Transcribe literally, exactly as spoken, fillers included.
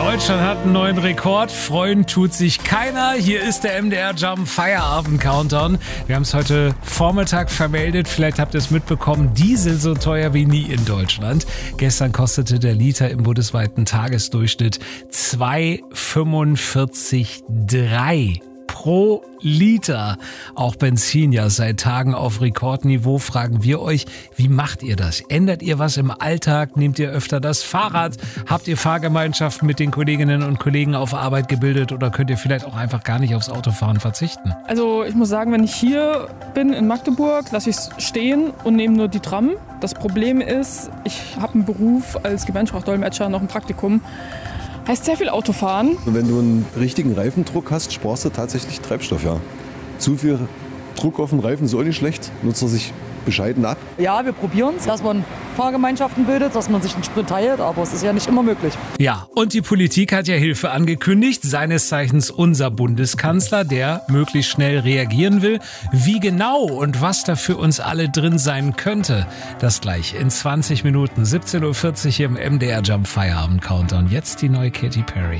Deutschland hat einen neuen Rekord. Freuen tut sich keiner. Hier ist der M D R Jump Feierabend Countdown. Wir haben es heute Vormittag vermeldet. Vielleicht habt ihr es mitbekommen. Diesel so teuer wie nie in Deutschland. Gestern kostete der Liter im bundesweiten Tagesdurchschnitt zwei Komma fünfundvierzig Komma drei pro Liter. Auch Benzin ja seit Tagen auf Rekordniveau. Fragen wir euch, wie macht ihr das? Ändert ihr was im Alltag? Nehmt ihr öfter das Fahrrad? Habt ihr Fahrgemeinschaften mit den Kolleginnen und Kollegen auf Arbeit gebildet oder könnt ihr vielleicht auch einfach gar nicht aufs Autofahren verzichten? Also ich muss sagen, wenn ich hier bin in Magdeburg, lasse ich es stehen und nehme nur die Tram. Das Problem ist, ich habe einen Beruf als Gebärdensprachdolmetscher, noch ein Praktikum. Heißt sehr viel Autofahren. Wenn du einen richtigen Reifendruck hast, sparst du tatsächlich Treibstoff, ja. Zu viel Druck auf den Reifen ist auch nicht schlecht, nutzt er sich bescheiden ab. Ja, wir probieren es, dass man Fahrgemeinschaften bildet, dass man sich einen Sprit teilt, aber es ist ja nicht immer möglich. Ja, und die Politik hat ja Hilfe angekündigt, seines Zeichens unser Bundeskanzler, der möglichst schnell reagieren will. Wie genau und was da für uns alle drin sein könnte, das gleich in zwanzig Minuten, siebzehn Uhr vierzig hier im M D R Jump Feierabend Countdown. Jetzt die neue Katy Perry.